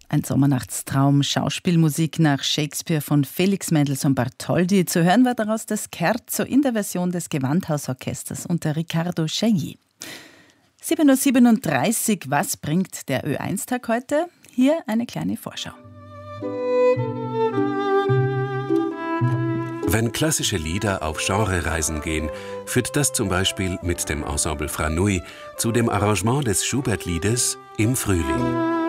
Ein Sommernachtstraum, Schauspielmusik nach Shakespeare von Felix Mendelssohn Bartholdy. Zu hören war daraus das Scherzo in der Version des Gewandhausorchesters unter Riccardo Chailly. 7:37 Uhr, was bringt der Ö1-Tag heute? Hier eine kleine Vorschau. Wenn klassische Lieder auf Genrereisen gehen, führt das zum Beispiel mit dem Ensemble Franouille zu dem Arrangement des Schubert-Liedes Im Frühling.